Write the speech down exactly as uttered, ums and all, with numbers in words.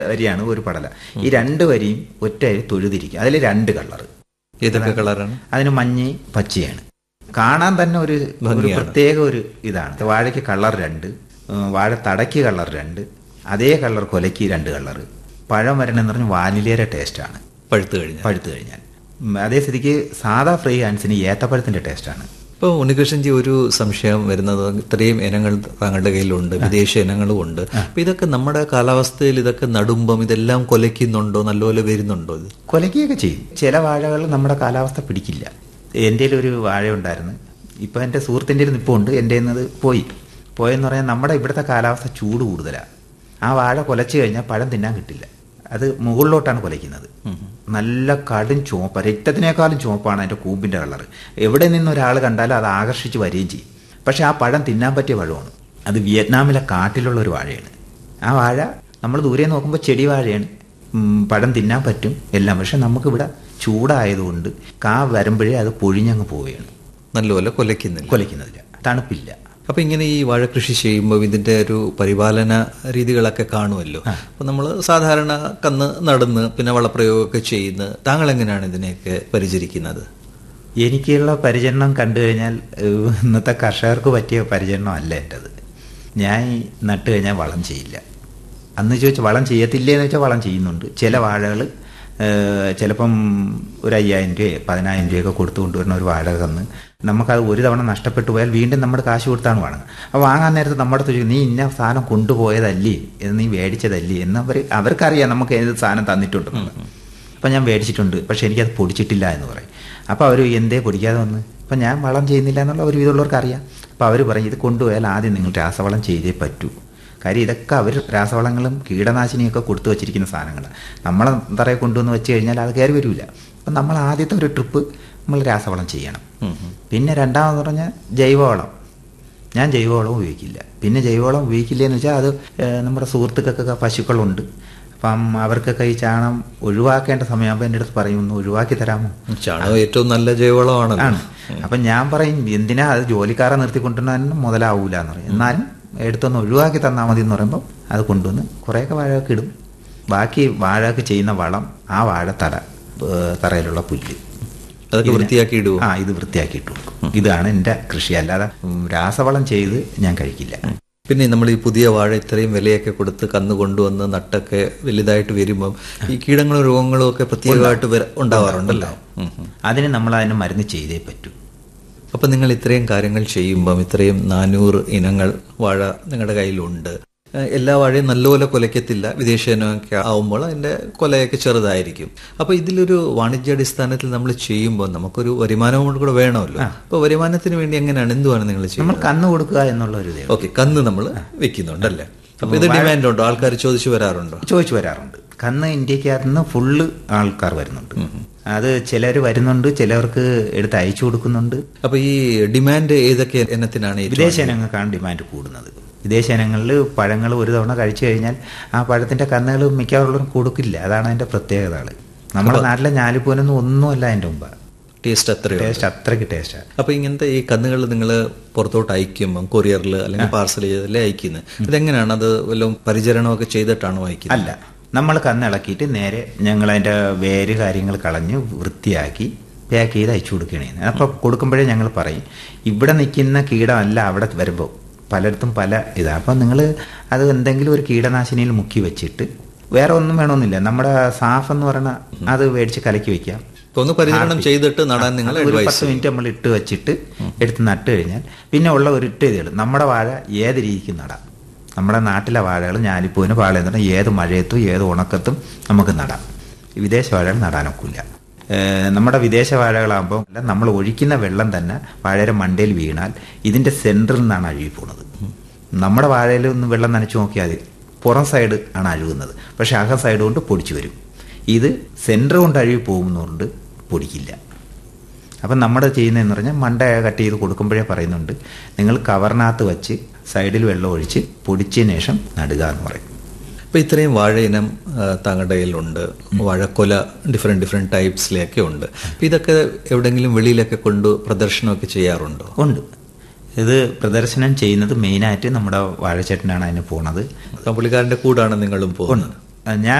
വരിയാണ് ഒരു പടല. ഈ രണ്ട് വരിയും ഒറ്റ തൊഴുതിരിക്കും. അതിൽ രണ്ട് കളർ. ഏതൊക്കെ കളറാണ്? അതിന് മഞ്ഞയും പച്ചയാണ്. കാണാൻ തന്നെ ഒരു പ്രത്യേക ഒരു ഇതാണ്. വാഴയ്ക്ക് കളർ രണ്ട്, വാഴ തടയ്ക്ക് കളർ രണ്ട്, അതേ കളർ കൊലയ്ക്ക് രണ്ട് കളർ. പഴം വരണമെന്ന് പറഞ്ഞാൽ വാനിലയുടെ ടേസ്റ്റാണ് പഴുത്ത് കഴിഞ്ഞാൽ പഴുത്ത് കഴിഞ്ഞാൽ അതേ സ്ഥിതിക്ക് സാധാ ഫ്രൈ ഹാൻസിന് ഏത്തപ്പഴത്തിൻ്റെ ടേസ്റ്റാണ്. ഇപ്പോൾ ഉണ്ണികൃഷ്ണൻജി, ഒരു സംശയം വരുന്നത്, ഇത്രയും ഇനങ്ങൾ താങ്കളുടെ കയ്യിലുണ്ട്, വിദേശ ഇനങ്ങളും ഉണ്ട്. അപ്പോൾ ഇതൊക്കെ നമ്മുടെ കാലാവസ്ഥയിൽ ഇതൊക്കെ നടുമ്പം ഇതെല്ലാം കൊലയ്ക്കുന്നുണ്ടോ, നല്ലപോലെ വരുന്നുണ്ടോ? ഇത് കൊലയ്ക്കുകയൊക്കെ ചെയ്യും. ചില വാഴകൾ നമ്മുടെ കാലാവസ്ഥ പിടിക്കില്ല. എൻ്റെ ഒരു വാഴ ഉണ്ടായിരുന്നു, ഇപ്പോൾ എൻ്റെ സുഹൃത്തിൻ്റെ നിൽപ്പുണ്ട്, എൻ്റെ എന്നത് പോയി പോയെന്ന് പറഞ്ഞാൽ നമ്മുടെ ഇവിടുത്തെ കാലാവസ്ഥ ചൂട് കൂടുതലാണ്. ആ വാഴ കൊലച്ചു കഴിഞ്ഞാൽ പഴം തിന്നാൻ കിട്ടില്ല. അത് മുകളിലോട്ടാണ് കൊലയ്ക്കുന്നത്. നല്ല കടും ചുവപ്പ്, രക്തത്തിനേക്കാളും ചുവപ്പാണ് അതിൻ്റെ കൂമ്പിൻ്റെ കളർ. എവിടെ നിന്നൊരാൾ കണ്ടാലും അത് ആകർഷിച്ച് വരികയും ചെയ്യും. പക്ഷേ ആ പഴം തിന്നാൻ പറ്റിയ പഴമാണ്. അത് വിയറ്റ്നാമിലെ കാട്ടിലുള്ള ഒരു വാഴയാണ്. ആ വാഴ നമ്മൾ ദൂരെ നോക്കുമ്പോൾ ചെടി വാഴയാണ്, പഴം തിന്നാൻ പറ്റും എല്ലാം. പക്ഷെ നമുക്കിവിടെ ചൂടായതുകൊണ്ട് കാ വരുമ്പോഴേ അത് പൊഴിഞ്ഞങ്ങ് പോവുകയാണ്. നല്ലപോലെ കൊലയ്ക്കുന്നില്ല കൊലയ്ക്കുന്നില്ല തണുപ്പില്ല. അപ്പം ഇങ്ങനെ ഈ വാഴ കൃഷി ചെയ്യുമ്പോൾ ഇതിൻ്റെ ഒരു പരിപാലന രീതികളൊക്കെ കാണുമല്ലോ. അപ്പം നമ്മൾ സാധാരണ കന്ന് നടന്ന് പിന്നെ വളപ്രയോഗമൊക്കെ ചെയ്യുന്ന, താങ്കൾ എങ്ങനെയാണ് ഇതിനെയൊക്കെ പരിചരിക്കുന്നത്? എനിക്കുള്ള പരിചരണം കണ്ടു കഴിഞ്ഞാൽ ഇന്നത്തെ കർഷകർക്ക് പറ്റിയ പരിചരണം അല്ല എൻ്റെത്. ഞാൻ നട്ട് കഴിഞ്ഞാൽ വളം ചെയ്യില്ല. അന്ന് ചോദിച്ചാൽ വളം ചെയ്യത്തില്ലേ എന്ന് വെച്ചാൽ വളം ചെയ്യുന്നുണ്ട്. ചില വാഴകൾ ചിലപ്പം ഒരു അയ്യായിരം രൂപയോ പതിനായിരം രൂപയൊക്കെ കൊടുത്തു കൊണ്ടുവരുന്ന ഒരു വാഴ കന്ന് നമുക്കത് ഒരു തവണ നഷ്ടപ്പെട്ടു പോയാൽ വീണ്ടും നമ്മുടെ കാശ് കൊടുത്താണ് വാങ്ങുന്നത്. അപ്പോൾ വാങ്ങാൻ നേരത്ത് നമ്മുടെ അടുത്ത് നീ ഇന്ന സാധനം കൊണ്ടുപോയതല്ലേ, എന്ന് നീ മേടിച്ചതല്ലേ എന്നവർ അവർക്കറിയാം നമുക്ക് ഏത് സാധനം തന്നിട്ടുണ്ടെന്നുള്ളത്. അപ്പം ഞാൻ മേടിച്ചിട്ടുണ്ട്, പക്ഷേ എനിക്കത് പൊടിച്ചിട്ടില്ല എന്ന് പറയും. അപ്പോൾ അവർ എന്തേ പൊടിക്കാതെ വന്ന്, അപ്പം ഞാൻ വളം ചെയ്യുന്നില്ല എന്നുള്ള ഒരു വിധമുള്ളവർക്ക് അറിയാം. അപ്പോൾ അവർ പറയും ഇത് കൊണ്ടുപോയാൽ ആദ്യം നിങ്ങൾ രാസവളം ചെയ്തേ പറ്റൂ. കാര്യം ഇതൊക്കെ അവർ രാസവളങ്ങളും കീടനാശിനിയൊക്കെ കൊടുത്തു വച്ചിരിക്കുന്ന സാധനങ്ങൾ നമ്മളെ തറയെ കൊണ്ടുവന്ന് വെച്ച് കഴിഞ്ഞാൽ അത് കയറി വരില്ല. അപ്പം നമ്മൾ ആദ്യത്തെ ഒരു ട്രിപ്പ് നമ്മൾ രാസവളം ചെയ്യണം. പിന്നെ രണ്ടാമെന്ന് പറഞ്ഞാൽ ജൈവവളം. ഞാൻ ജൈവവളം ഉപയോഗിക്കില്ല. പിന്നെ ജൈവവളം ഉപയോഗിക്കില്ല എന്ന് വെച്ചാൽ അത് നമ്മുടെ സുഹൃത്തുക്കൾക്കൊക്കെ പശുക്കളുണ്ട്. അപ്പം അവർക്കൊക്കെ ഈ ചാണം ഒഴിവാക്കേണ്ട സമയമാകുമ്പോൾ എൻ്റെ അടുത്ത് പറയും ഒന്ന് ഒഴിവാക്കി തരാമോ. ചാണകം ഏറ്റവും നല്ല ജൈവവളമാണ്. അപ്പം ഞാൻ പറയും എന്തിനാ അത് ജോലിക്കാരെ നിർത്തിക്കൊണ്ടുവരാനും മുതലാവൂല എന്ന് പറയും. എന്നാലും എടുത്തൊന്ന് ഒഴിവാക്കി തന്നാൽ മതി എന്ന് പറയുമ്പോൾ അത് കൊണ്ടുവന്ന് കുറേയൊക്കെ വാഴയൊക്കെ ഇടും. ബാക്കി വാഴക്ക് ചെയ്യുന്ന വളം ആ വാഴ തറ തറയിലുള്ള പുല്ല് അതൊക്കെ വൃത്തിയാക്കി ഇടും. ആ ഇത് വൃത്തിയാക്കിയിട്ട് കൊടുക്കും. ഇതാണ് എൻ്റെ കൃഷി. അല്ലാതെ രാസവളം ചെയ്ത് ഞാൻ കഴിക്കില്ല. പിന്നെ നമ്മൾ ഈ പുതിയ വാഴ ഇത്രയും വിലയൊക്കെ കൊടുത്ത് കന്ന് കൊണ്ടുവന്ന് നട്ടൊക്കെ വലുതായിട്ട് വരുമ്പം ഈ കീടങ്ങളും രോഗങ്ങളും ഒക്കെ പ്രത്യേകമായിട്ട് ഉണ്ടാവാറുണ്ടല്ലോ. അതിന് നമ്മൾ അതിന് മരുന്ന് ചെയ്തേ പറ്റൂ. അപ്പം നിങ്ങൾ ഇത്രയും കാര്യങ്ങൾ ചെയ്യുമ്പം ഇത്രയും നാനൂറ് ഇനങ്ങൾ വാഴ നിങ്ങളുടെ കയ്യിലുണ്ട്. എല്ലാ വാഴയും നല്ലപോലെ കൊലയ്ക്കത്തില്ല. വിദേശ ഇനമൊക്കെ ആവുമ്പോൾ അതിൻ്റെ കൊലയൊക്കെ ചെറുതായിരിക്കും. അപ്പോൾ ഇതിലൊരു വാണിജ്യാടിസ്ഥാനത്തിൽ നമ്മൾ ചെയ്യുമ്പോൾ നമുക്കൊരു വരുമാനവും കൂടെ വേണമല്ലോ. അപ്പോൾ വരുമാനത്തിന് വേണ്ടി എങ്ങനെയാണ്, എന്തുവാണ് നിങ്ങൾ ചെയ്യുന്നത്? നമ്മൾ കന്ന് കൊടുക്കുക എന്നുള്ള ഒരു ഇത്. ഓക്കെ, കന്ന് നമ്മൾ വെക്കുന്നുണ്ടല്ലേ. അപ്പോൾ ഇത് ഡിമാൻഡ് ഉണ്ടോ? ആൾക്കാർ ചോദിച്ചു വരാറുണ്ടോ? ചോദിച്ചു വരാറുണ്ട്. കന്ന് ഇന്ത്യക്കകത്ത് നിന്ന് ഫുള്ള് ആൾക്കാർ വരുന്നുണ്ട്. അത് ചിലർ വരുന്നുണ്ട്, ചിലർക്ക് എടുത്ത് അയച്ചു കൊടുക്കുന്നുണ്ട്. അപ്പോൾ ഈ ഡിമാൻഡ് ഏതൊക്കെ ഇനത്തിനാണ്? വിദേശ ഇനങ്ങൾക്കാണ് ഡിമാൻഡ് കൂടുന്നത്. വിദേശ ഇനങ്ങളിൽ പഴങ്ങൾ ഒരു തവണ കഴിച്ചു കഴിഞ്ഞാൽ ആ പഴത്തിന്റെ കന്നുകൾ മിക്കവാറുള്ളവരും കൊടുക്കില്ല. അതാണ് അതിന്റെ പ്രത്യേകതകൾ. നമ്മുടെ നാട്ടിലെ ഞാലിപ്പൂനൊന്നും ഒന്നുമല്ല അതിന്റെ മുമ്പ്. ടേസ്റ്റ് അത്ര ടേസ്റ്റ് അത്രയ്ക്ക് ടേസ്റ്റാണ്. അപ്പോൾ ഇങ്ങനത്തെ ഈ കന്നുകൾ നിങ്ങൾ പുറത്തോട്ട് അയക്കുമ്പോൾ കൊറിയറിൽ അല്ലെങ്കിൽ പാർസൽ ചെയ്തല്ലേ അയക്കുന്നത്? ഇതെങ്ങനെയാണ്? അത് വല്ലതും പരിചരണമൊക്കെ ചെയ്തിട്ടാണോ അയക്കുന്നത്? അല്ല, നമ്മൾ കന്ന് ഇളക്കിയിട്ട് നേരെ ഞങ്ങൾ അതിൻ്റെ വേര് കാര്യങ്ങൾ കളഞ്ഞ് വൃത്തിയാക്കി പാക്ക് ചെയ്ത് അയച്ചു കൊടുക്കുകയാണ്. അപ്പോൾ കൊടുക്കുമ്പോഴേ ഞങ്ങൾ പറയും ഇവിടെ നിൽക്കുന്ന കീടമല്ല അവിടെ വരുമ്പോൾ പലയിടത്തും പല ഇതാണ്. അപ്പം നിങ്ങൾ അത് എന്തെങ്കിലും ഒരു കീടനാശിനിയിൽ മുക്കി വെച്ചിട്ട് വേറെ ഒന്നും വേണമെന്നില്ല. നമ്മുടെ സാഫ് എന്ന് പറയുന്ന അത് മേടിച്ച് കലക്കി വെക്കാം. ഒന്ന് പരിചരണം ചെയ്തിട്ട് നടാൻ നിങ്ങൾ ഒരു പത്ത് മിനിറ്റ് നമ്മൾ ഇട്ട് വെച്ചിട്ട് എടുത്ത് നട്ട് കഴിഞ്ഞാൽ പിന്നെ ഉള്ള ഒരു ഇട്ട് ഇതുകൾ നമ്മുടെ വാഴ ഏത് രീതിക്ക് നടാം. നമ്മുടെ നാട്ടിലെ വാഴകൾ ഞാലിപ്പൂവിന് പാളയം തന്നെ ഏത് മഴയത്തും ഏത് ഉണക്കത്തും നമുക്ക് നടാം. വിദേശ വാഴകൾ നടാനൊക്കില്ല. നമ്മുടെ വിദേശ വാഴകളാകുമ്പോൾ നമ്മൾ ഒഴിക്കുന്ന വെള്ളം തന്നെ വാഴയുടെ മണ്ടയിൽ വീണാൽ ഇതിൻ്റെ സെൻറ്ററിൽ നിന്നാണ് അഴുകി പോകുന്നത്. നമ്മുടെ വാഴയിൽ ഒന്ന് വെള്ളം നനച്ച് നോക്കിയാൽ മതി, പുറം സൈഡ് ആണ് അഴുകുന്നത്. പക്ഷെ അകം സൈഡ് കൊണ്ട് പൊടിച്ചു വരും. ഇത് സെൻറ്റർ കൊണ്ട് അഴുകി പോകുന്നതുകൊണ്ട് പൊടിക്കില്ല. അപ്പം നമ്മുടെ ചെയ്യുന്നതെന്ന് പറഞ്ഞാൽ മണ്ട കട്ട് ചെയ്ത് കൊടുക്കുമ്പോഴേ പറയുന്നുണ്ട് നിങ്ങൾ കവറിനകത്ത് വെച്ച് സൈഡിൽ വെള്ളം ഒഴിച്ച് പൊടിച്ചതിന് ശേഷം നടുക എന്ന് പറയും. അപ്പോൾ ഇത്രയും വാഴ ഇനം താങ്കളുടെ കയ്യിലുണ്ട്. വാഴക്കൊല ഡിഫറെൻറ്റ് ഡിഫറെൻറ്റ് ടൈപ്സിലൊക്കെ ഉണ്ട്. അപ്പോൾ ഇതൊക്കെ എവിടെയെങ്കിലും വെളിയിലൊക്കെ കൊണ്ട് പ്രദർശനമൊക്കെ ചെയ്യാറുണ്ടോ? ഉണ്ട്. ഇത് പ്രദർശനം ചെയ്യുന്നത് മെയിനായിട്ട് നമ്മുടെ വാഴച്ചേട്ടനാണ് അതിന് പോണത്. പുള്ളിക്കാരൻ്റെ കൂടാണ് നിങ്ങളും പോകുന്നത്? ഞാൻ